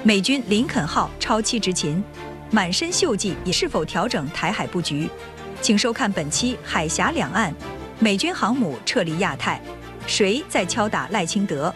美军林肯号超期执勤，满身锈迹也是否调整台海布局？请收看本期《海峡两岸》，美军航母撤离亚太，谁在敲打赖清德？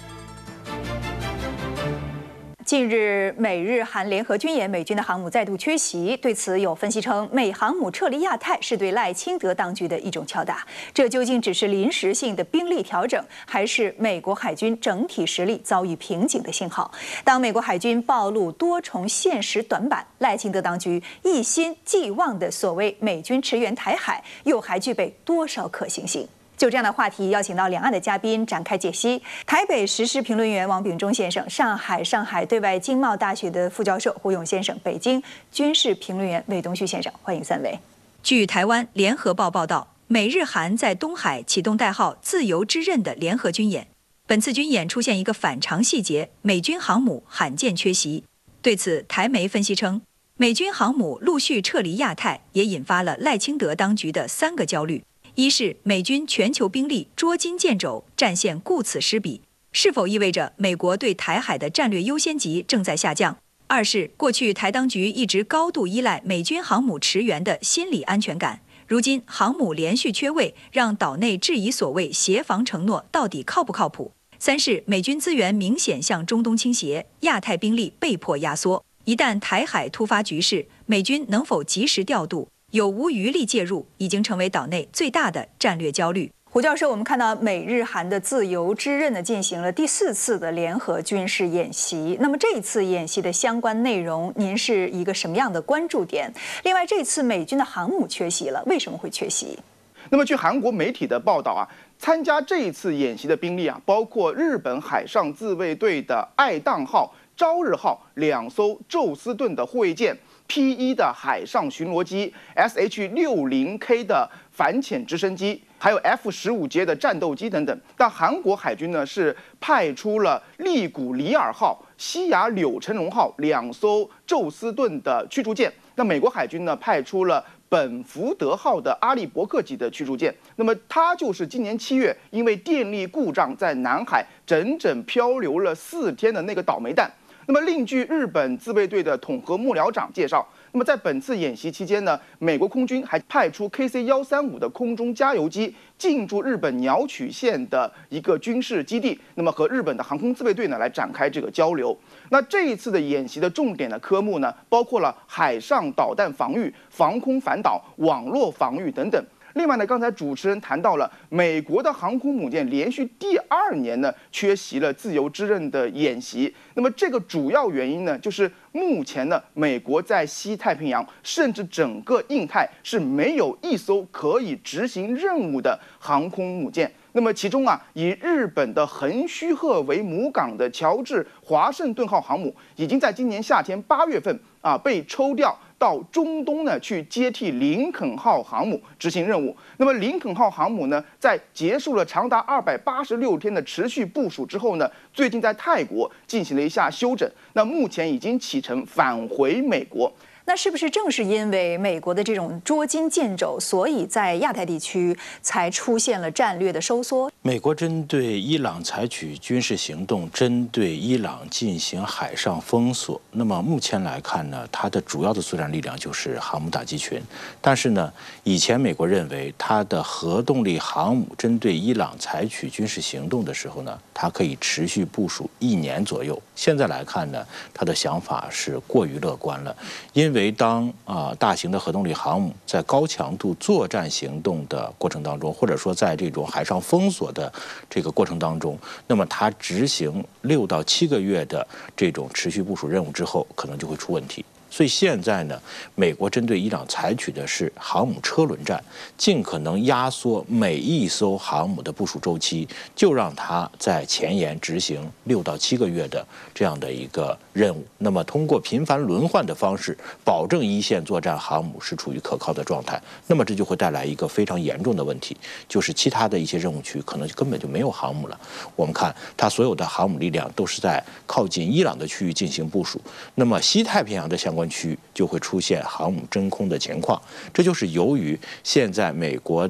近日，美日韩联合军演，美军的航母再度缺席。对此，有分析称，美航母撤离亚太是对赖清德当局的一种敲打。这究竟只是临时性的兵力调整，还是美国海军整体实力遭遇瓶颈的信号？当美国海军暴露多重现实短板，赖清德当局一心寄望的所谓美军驰援台海，又还具备多少可行性？就这样的话题，邀请到两岸的嘉宾展开解析。台北时事评论员王炳忠先生，上海对外经贸大学的副教授胡勇先生，北京军事评论员魏东旭先生，欢迎三位。据台湾联合报报道，美日韩在东海启动代号“自由之刃”的联合军演。本次军演出现一个反常细节，美军航母罕见缺席。对此，台媒分析称，美军航母陆续撤离亚太，也引发了赖清德当局的3个焦虑。一是美军全球兵力捉襟见肘，战线顾此失彼，是否意味着美国对台海的战略优先级正在下降？二是过去台当局一直高度依赖美军航母驰援的心理安全感，如今航母连续缺位，让岛内质疑所谓协防承诺到底靠不靠谱？三是美军资源明显向中东倾斜，亚太兵力被迫压缩，一旦台海突发局势，美军能否及时调度？有无余力介入，已经成为岛内最大的战略焦虑。胡教授，我们看到美日韩的自由之刃呢进行了第4次的联合军事演习。那么这一次演习的相关内容，您是一个什么样的关注点？另外，这次美军的航母缺席了，为什么会缺席？ 那么据韩国媒体的报道啊，参加这一次演习的兵力啊，包括日本海上自卫队的爱宕号、朝日号2艘宙斯盾的护卫舰。P1的海上巡逻机 ，SH-60K 的反潜直升机，还有 F-15 的战斗机等等。但韩国海军呢是派出了利古里尔号、西雅柳成龙号2艘宙斯盾的驱逐舰。那美国海军呢派出了本福德号的阿利伯克级的驱逐舰。那么它就是今年7月因为电力故障在南海整整漂流了4天的那个倒霉蛋。那么，另据日本自卫队的统合幕僚长介绍，那么在本次演习期间呢，美国空军还派出 KC-135的空中加油机进驻日本鸟取县的一个军事基地，那么和日本的航空自卫队呢来展开这个交流。那这一次的演习的重点的科目呢，包括了海上导弹防御、防空反导、网络防御等等。另外呢，刚才主持人谈到了美国的航空母舰连续第2年呢缺席了自由之刃的演习。那么这个主要原因呢，就是目前呢，美国在西太平洋甚至整个印太是没有一艘可以执行任务的航空母舰。那么其中啊，以日本的横须贺为母港的乔治华盛顿号航母，已经在今年夏天8月份啊被抽调到中东呢去接替林肯号航母执行任务。那么林肯号航母呢，在结束了长达286天的持续部署之后呢，最近在泰国进行了一下休整，那目前已经启程返回美国。 那是不是正是因为美国的这种捉襟见肘，所以在亚太地区才出现了战略的收缩？ 美国针对伊朗采取军事行动，针对伊朗进行海上封锁。那么目前来看呢，它的主要的作战力量就是航母打击群。但是呢，以前美国认为它的核动力航母针对伊朗采取军事行动的时候呢，它可以持续部署1年左右。现在来看呢，他的想法是过于乐观了，因为当大型的核动力航母在高强度作战行动的过程当中，或者说在这种海上封锁的这个过程当中，那么它执行6到7个月的这种持续部署任务之后，可能就会出问题。所以现在呢，美国针对伊朗采取的是航母车轮战，尽可能压缩每一艘航母的部署周期，就让它在前沿执行6到7个月的这样的一个任务。那么通过频繁轮换的方式，保证一线作战航母是处于可靠的状态。那么这就会带来一个非常严重的问题，就是其他的一些任务区可能根本就没有航母了。我们看它所有的航母力量都是在靠近伊朗的区域进行部署，那么西太平洋的相关区就会出现航母真空的情况。这就是由于现在美国